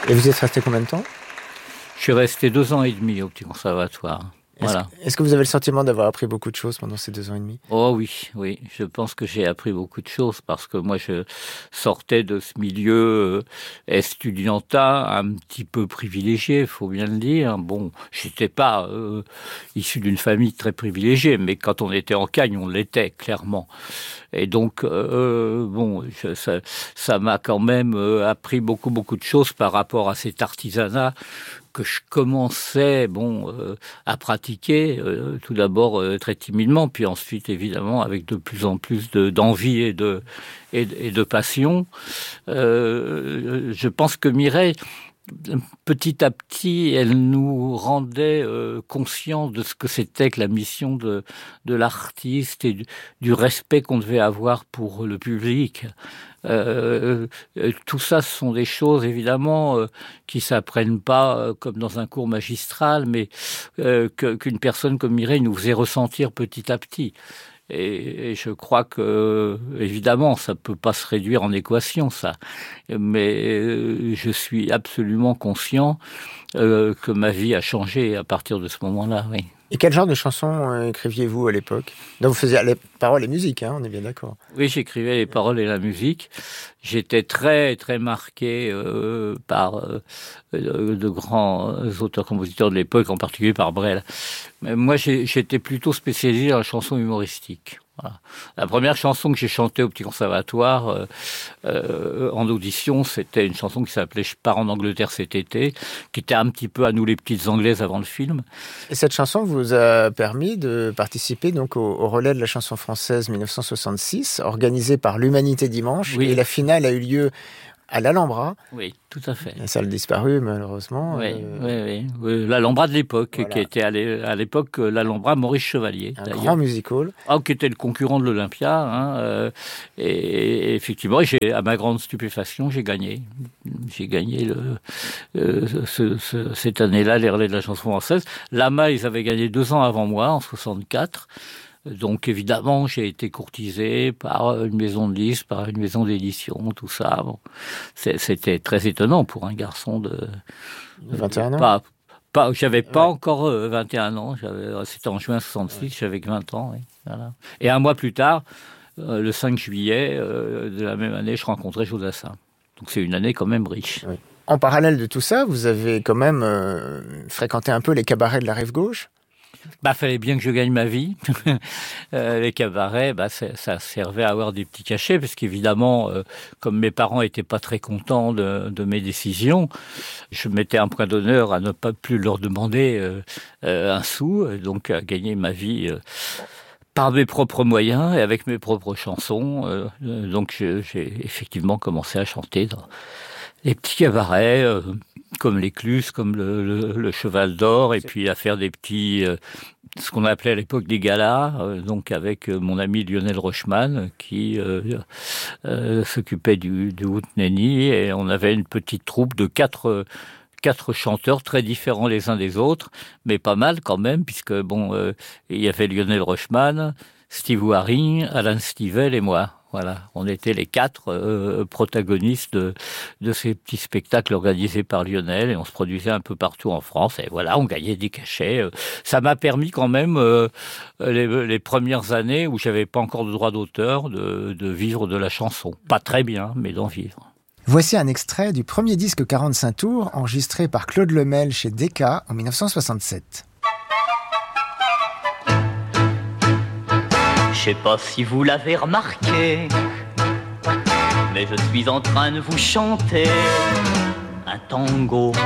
Et vous êtes resté combien de temps ? Je suis resté 2 ans et demi au Petit Conservatoire. Voilà. Est-ce que vous avez le sentiment d'avoir appris beaucoup de choses pendant ces 2 ans et demi ? Oh oui, je pense que j'ai appris beaucoup de choses parce que moi je sortais de ce milieu estudiantin un petit peu privilégié, faut bien le dire. Bon, j'étais pas issu d'une famille très privilégiée, mais quand on était en Cagne, on l'était clairement. Et donc ça m'a quand même appris beaucoup de choses par rapport à cet artisanat que je commençais à pratiquer, tout d'abord très timidement, puis ensuite évidemment avec de plus en plus d'envie et de passion. Je pense que Mireille, petit à petit, elle nous rendait conscients de ce que c'était que la mission de l'artiste et du respect qu'on devait avoir pour le public. Tout ça, ce sont des choses évidemment qui s'apprennent pas comme dans un cours magistral, mais qu'une personne comme Mireille nous faisait ressentir petit à petit. Et je crois que, évidemment, ça peut pas se réduire en équation, ça. Mais je suis absolument conscient que ma vie a changé à partir de ce moment-là, oui. Et quel genre de chansons écriviez-vous à l'époque ? Donc vous faisiez les paroles et musique, on est bien d'accord. Oui, j'écrivais les paroles et la musique. J'étais très très marqué par de grands auteurs-compositeurs de l'époque, en particulier par Brel. Mais moi, j'étais plutôt spécialisé dans la chanson humoristique. Voilà. La première chanson que j'ai chantée au Petit Conservatoire en audition, c'était une chanson qui s'appelait « Je pars en Angleterre cet été », qui était un petit peu à nous les petites Anglaises avant le film. Et cette chanson vous a permis de participer donc au relais de la chanson française 1966, organisé par l'Humanité Dimanche, oui. Et la finale a eu lieu à l'Alhambra. Oui, tout à fait. La salle disparue, malheureusement. Oui. L'Alhambra de l'époque, voilà. Qui était à l'époque l'Alhambra Maurice Chevalier. Un grand music hall. Qui était le concurrent de l'Olympia. Et effectivement, à ma grande stupéfaction, j'ai gagné. J'ai gagné cette année-là les relais de la chanson française. Lama, ils avaient gagné 2 ans avant moi, en 64. Donc évidemment, j'ai été courtisé par une maison de disques, par une maison d'édition, tout ça. Bon, c'était très étonnant pour un garçon de 21 ans. J'avais pas encore 21 ans. C'était en juin 66, j'avais que 20 ans. Oui, voilà. Et un mois plus tard, le 5 juillet de la même année, je rencontrais Jodassin. Donc c'est une année quand même riche. Oui. En parallèle de tout ça, vous avez quand même fréquenté un peu les cabarets de la rive gauche ? Fallait bien que je gagne ma vie. Les cabarets, ça servait à avoir des petits cachets, parce qu'évidemment, comme mes parents étaient pas très contents de mes décisions, je mettais un point d'honneur à ne pas plus leur demander un sou, donc à gagner ma vie par mes propres moyens et avec mes propres chansons. Donc j'ai effectivement commencé à chanter dans les petits cabarets, comme l'Écluse, comme le Cheval d'Or, et puis à faire des petits, ce qu'on appelait à l'époque des galas, donc avec mon ami Lionel Rochman, qui s'occupait du Houtneni, et on avait une petite troupe de quatre chanteurs très différents les uns des autres, mais pas mal quand même, puisque il y avait Lionel Rochman, Steve Waring, Alan Stivell et moi. Voilà, on était les 4 protagonistes de ces petits spectacles organisés par Lionel, et on se produisait un peu partout en France, et voilà, on gagnait des cachets. Ça m'a permis quand même, les premières années où j'avais pas encore de droit d'auteur, de vivre de la chanson. Pas très bien, mais d'en vivre. Voici un extrait du premier disque 45 tours enregistré par Claude Lemel chez Decca en 1967. Je sais pas si vous l'avez remarqué, mais je suis en train de vous chanter un tango